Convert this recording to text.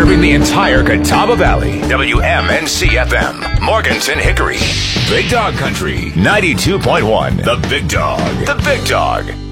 serving the entire Catawba Valley. WMNC-FM, Morganton Hickory. Big Dog Country, 92.1. The Big Dog. The Big Dog.